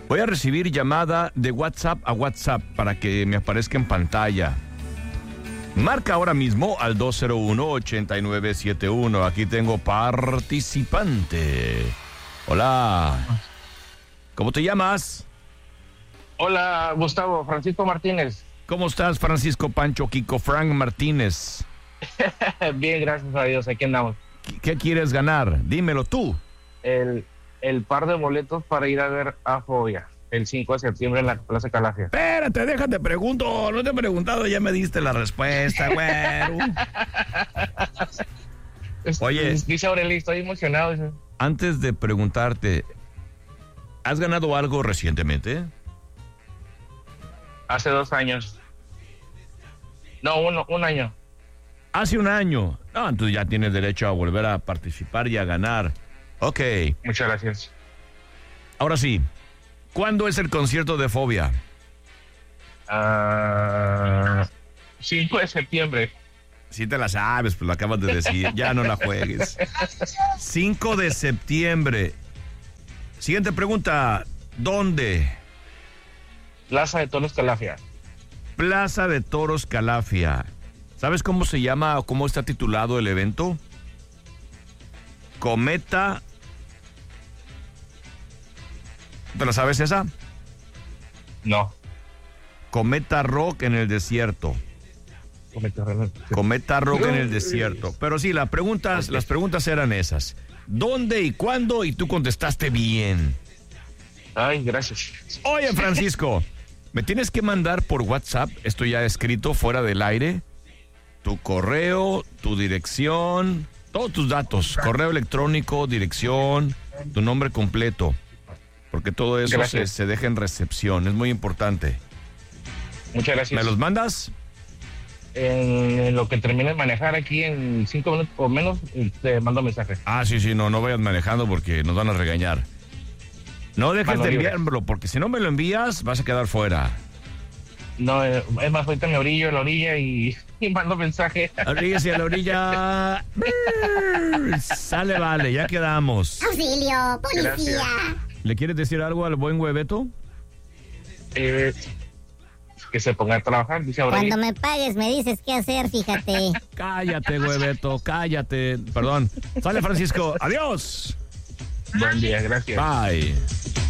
Voy a recibir llamada de WhatsApp a WhatsApp para que me aparezca en pantalla. Marca ahora mismo al 201-8971. Aquí tengo participante. Hola. ¿Cómo te llamas? Hola, Gustavo, Francisco Martínez. ¿Cómo estás, Francisco Pancho Kiko Frank Martínez? Bien, gracias a Dios, aquí andamos. ¿Qué quieres ganar? Dímelo tú. El par de boletos para ir a ver a Fobia el 5 de septiembre en la Plaza Calafia. Espérate, déjate pregunto. No te he preguntado, ya me diste la respuesta, güero. Oye. Dice Aureli, estoy emocionado. Dice. Antes de preguntarte, ¿has ganado algo recientemente? Hace 2 años. No, un año. Hace un año. No, entonces ya tienes derecho a volver a participar y a ganar. Ok. Muchas gracias. Ahora sí, ¿cuándo es el concierto de Fobia? 5 de septiembre. Sí te la sabes, pues lo acabas de decir. Ya no la juegues. 5 de septiembre. Siguiente pregunta. ¿Dónde? Plaza de Toros Calafia. Plaza de Toros Calafia. ¿Sabes cómo se llama o cómo está titulado el evento? Cometa. ¿Te la sabes esa? No. Cometa Rock en el desierto. Cometa Rock en el desierto. Pero sí, las preguntas eran esas. ¿Dónde y cuándo? Y tú contestaste bien. Ay, gracias. Oye, Francisco, me tienes que mandar por WhatsApp, esto ya escrito fuera del aire, tu correo, tu dirección, todos tus datos, correo electrónico, dirección, tu nombre completo, porque todo eso se deja en recepción, es muy importante. Muchas gracias. ¿Me los mandas? En lo que termine de manejar aquí en 5 minutos o menos, te mando mensaje. Ah, sí, no vayas manejando porque nos van a regañar. No dejes de enviármelo, porque si no me lo envías, vas a quedar fuera. No, es más, ahorita me orillo a la orilla y mando mensaje. Oríguese a la orilla. Sale, vale, ya quedamos. ¡Auxilio, policía! Gracias. ¿Le quieres decir algo al buen Hueveto? Que se ponga a trabajar, dice Aureli. Cuando me pagues me dices qué hacer, fíjate. Cállate, Hueveto, cállate. Perdón. Sale, Francisco. Adiós. Buen día, gracias. Bye.